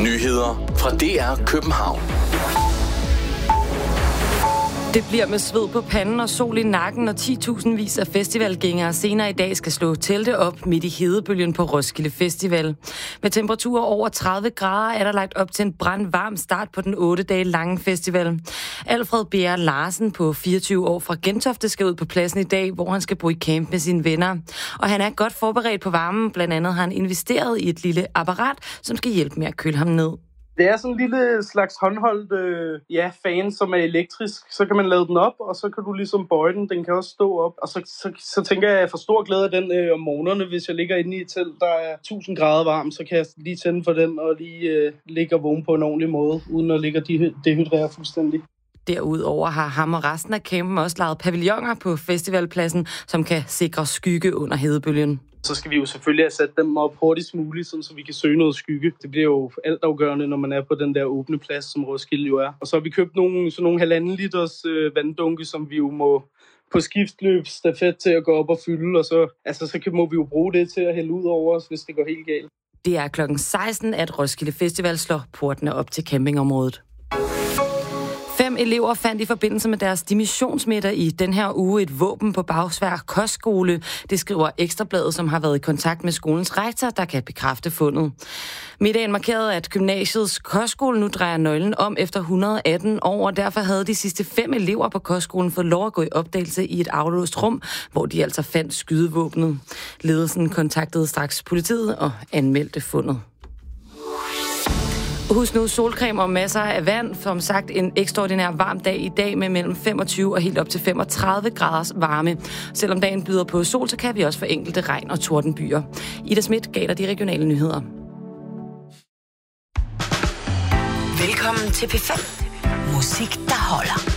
Nyheder fra DR København. Det bliver med sved på panden og sol i nakken, når 10.000 af festivalgængere senere i dag skal slå telte op midt i hedebølgen på Roskilde Festival. Med temperaturer over 30 grader er der lagt op til en brandvarm start på den 8 dage lange festival. Alfred B.R. Larsen på 24 år fra Gentofte skal ud på pladsen i dag, hvor han skal bo i camp med sine venner. Og han er godt forberedt på varmen. Blandt andet har han investeret i et lille apparat, som skal hjælpe med at køle ham ned. Det er sådan en lille slags håndholdt fan, som er elektrisk. Så kan man lade den op, og så kan du ligesom bøje den. Den kan også stå op. Og så tænker jeg får stor glæde af den om morgenerne, hvis jeg ligger inde i et telt, der er 1000 grader varmt. Så kan jeg lige tænde for den og lige ligge og vågne på en ordentlig måde, uden at ligge og dehydrere fuldstændig. Derudover har ham og resten af campen også lavet pavilloner på festivalpladsen, som kan sikre skygge under hedebølgen. Så skal vi jo selvfølgelig have sat dem op hurtigst muligt, så vi kan søge noget skygge. Det bliver jo altafgørende, når man er på den der åbne plads, som Roskilde jo er. Og så har vi købt sådan nogle 1,5 liters vanddunke, som vi jo må på skiftløb stafet til at gå op og fylde. Og så må vi jo bruge det til at hælde ud over os, hvis det går helt galt. Det er klokken 16, at Roskilde Festival slår portene op til campingområdet. 5 elever fandt i forbindelse med deres dimissionsmiddag i den her uge et våben på Bagsværd Kostskole. Det skriver Ekstrabladet, som har været i kontakt med skolens rektor, der kan bekræfte fundet. Middagen markerede, at gymnasiets kostskole nu drejer nøglen om efter 118 år, og derfor havde de sidste 5 elever på kostskolen fået lov at gå i opdagelse i et aflåst rum, hvor de altså fandt skydevåbnet. Ledelsen kontaktede straks politiet og anmeldte fundet. Husk nu solcreme og masser af vand. Som sagt en ekstraordinær varm dag i dag med mellem 25 og helt op til 35 graders varme. Selvom dagen byder på sol, så kan vi også få enkelte regn- og tordenbyer. Ida Schmidt gav dig de regionale nyheder. Velkommen til P5. Musik, der holder.